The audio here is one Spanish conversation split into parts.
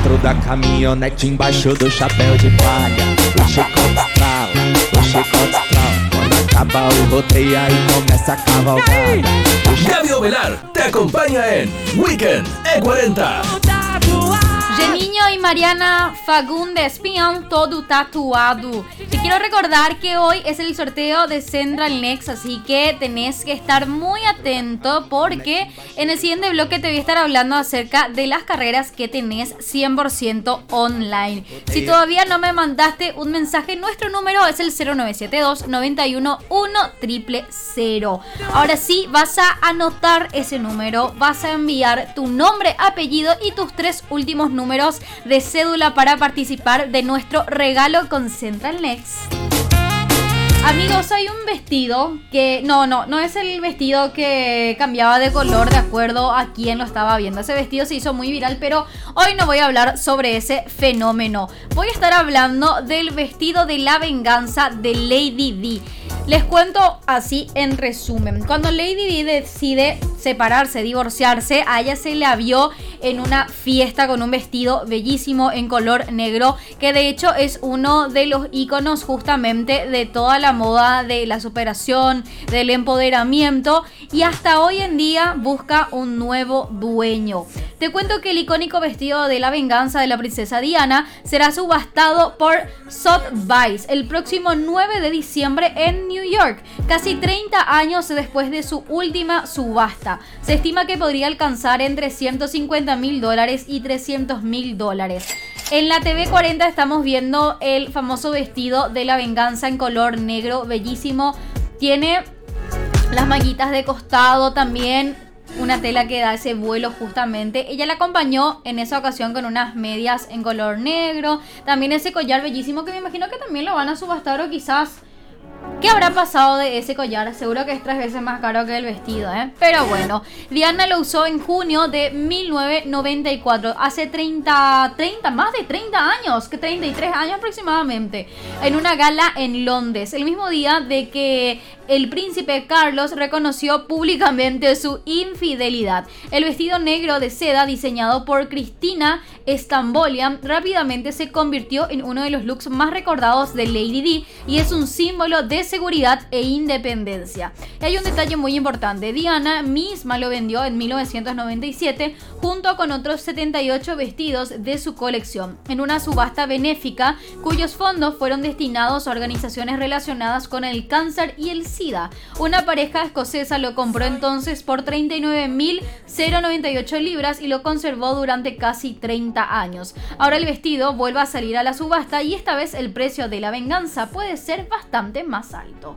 dentro da caminhonete, embaixo do chapéu de palha. O chicote estrala, o chicote estrala. Quando acaba o rodeio, aí começa a cavalgada. Gaby Ovelar te acompaña en Weekend E40. Geninho y Mariana Fagundes Pion, todo tatuado. Te quiero recordar que hoy es el sorteo de Central Next, así que tenés que estar muy atento porque en el siguiente bloque te voy a estar hablando acerca de las carreras que tenés 100% online. Si todavía no me mandaste un mensaje, nuestro número es el 0972 91 1000. Ahora sí, vas a anotar ese número, vas a enviar tu nombre, apellido y tus 3 últimos números de cédula para participar de nuestro regalo con Central Next. Amigos, hay un vestido que... No es el vestido que cambiaba de color de acuerdo a quién lo estaba viendo. Ese vestido se hizo muy viral, pero hoy no voy a hablar sobre ese fenómeno. Voy a estar hablando del vestido de la venganza de Lady Di. Les cuento así en resumen. Cuando Lady Di decide separarse, divorciarse, a ella se la vio en una fiesta con un vestido bellísimo en color negro, que de hecho es uno de los íconos justamente de toda la moda de la superación, del empoderamiento, y hasta hoy en día busca un nuevo dueño. Te cuento que el icónico vestido de la venganza de la princesa Diana será subastado por Sotheby's el próximo 9 de diciembre en New York, casi 30 años después de su última subasta. Se estima que podría alcanzar entre $150,000 y $300,000. En la TV 40 estamos viendo el famoso vestido de la venganza en color negro, bellísimo. Tiene las manguitas de costado también, una tela que da ese vuelo justamente. Ella la acompañó en esa ocasión con unas medias en color negro. También ese collar bellísimo que me imagino que también lo van a subastar, o quizás... ¿Qué habrá pasado de ese collar? Seguro que es 3 veces más caro que el vestido, ¿eh? Pero bueno, Diana lo usó en junio de 1994, hace más de 30 años, que 33 años aproximadamente, en una gala en Londres, el mismo día de que el príncipe Carlos reconoció públicamente su infidelidad. El vestido negro de seda diseñado por Cristina Stambolian rápidamente se convirtió en uno de los looks más recordados de Lady Di y es un símbolo de seguridad e independencia. Y hay un detalle muy importante: Diana misma lo vendió en 1997 junto con otros 78 vestidos de su colección en una subasta benéfica cuyos fondos fueron destinados a organizaciones relacionadas con el cáncer y el SIDA. Una pareja escocesa lo compró entonces por 39.098 libras y lo conservó durante casi 30 años. Ahora el vestido vuelve a salir a la subasta y esta vez el precio de la venganza puede ser bastante más alto.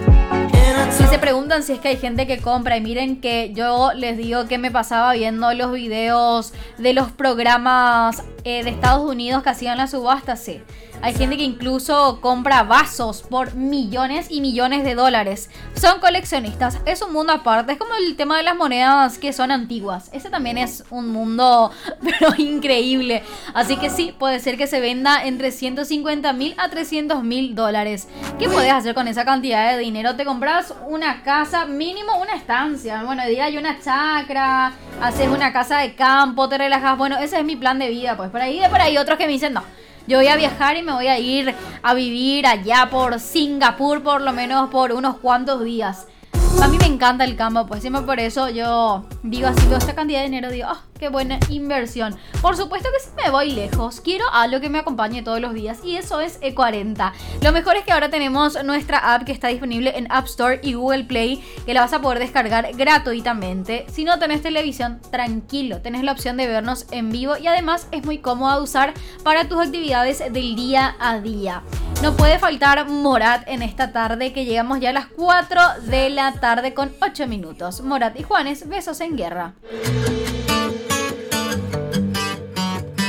Si se preguntan si es que hay gente que compra, y miren que yo les digo que me pasaba viendo los videos de los programas de Estados Unidos que hacían la subasta, sí. Hay gente que incluso compra vasos por millones y millones de dólares. Son coleccionistas. Es un mundo aparte. Es como el tema de las monedas que son antiguas. Ese también es un mundo, pero increíble. Así que sí, puede ser que se venda entre $150,000 a $300,000. ¿Qué puedes hacer con esa cantidad de dinero? Te compras una casa, mínimo una estancia. Bueno, hoy día hay una chacra, haces una casa de campo, te relajas. Bueno, ese es mi plan de vida. Pues por ahí otros que me dicen no. Yo voy a viajar y me voy a ir a vivir allá por Singapur, por lo menos por unos cuantos días. A mí me encanta el campo, pues siempre por eso yo digo así, veo esta cantidad de dinero, digo, qué buena inversión. Por supuesto que si me voy lejos, quiero algo que me acompañe todos los días y eso es E40. Lo mejor es que ahora tenemos nuestra app que está disponible en App Store y Google Play, que la vas a poder descargar gratuitamente. Si no tenés televisión, tranquilo, tenés la opción de vernos en vivo y además es muy cómoda de usar para tus actividades del día a día. No puede faltar Morat en esta tarde, que llegamos ya a las 4 de la tarde con 8 minutos. Morat y Juanes, besos en guerra.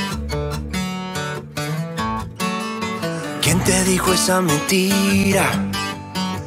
¿Quién te dijo esa mentira?